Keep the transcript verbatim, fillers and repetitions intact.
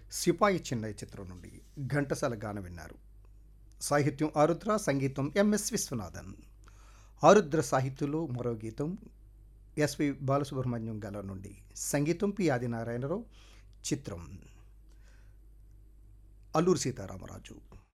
సిపాయి చిన్నయ్య చిత్రం నుండి ఘంటసాల గానం విన్నారు. సాహిత్యం ఆరుద్ర, సంగీతం ఎంఎస్ విశ్వనాథన్. ఆరుద్ర సాహిత్యంలో మరో గీతం ఎస్వి బాలసుబ్రహ్మణ్యం గల నుండి, సంగీతం పి ఆదినారాయణరావు. చిత్రం అల్లూరి సీతారామరాజు.